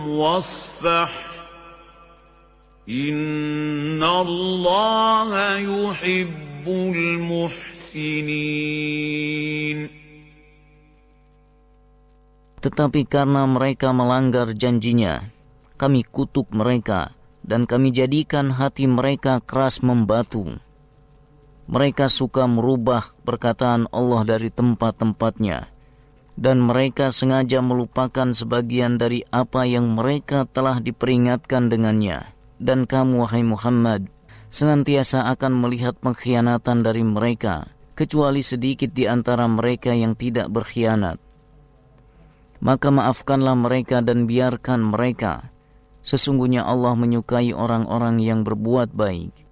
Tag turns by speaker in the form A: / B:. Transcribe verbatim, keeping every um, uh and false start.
A: واصفح إن الله يحب المحسنين.
B: Tetapi karena mereka melanggar janjinya, kami kutuk mereka dan kami jadikan hati mereka keras membatu. Mereka suka merubah perkataan Allah dari tempat-tempatnya, dan mereka sengaja melupakan sebagian dari apa yang mereka telah diperingatkan dengannya. Dan kamu, wahai Muhammad, senantiasa akan melihat pengkhianatan dari mereka, kecuali sedikit di antara mereka yang tidak berkhianat. Maka maafkanlah mereka dan biarkan mereka. Sesungguhnya Allah menyukai orang-orang yang berbuat baik.